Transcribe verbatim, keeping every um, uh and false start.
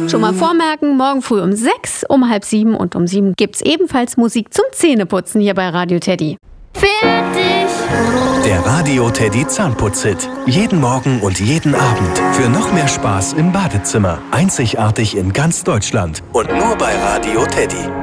Schon mal vormerken, morgen früh um sechs, um halb sieben und um sieben gibt's ebenfalls Musik zum Zähneputzen hier bei Radio Teddy. Fertig! Der Radio Teddy Zahnputz-Hit. Jeden Morgen und jeden Abend. Für noch mehr Spaß im Badezimmer. Einzigartig in ganz Deutschland. Und nur bei Radio Teddy.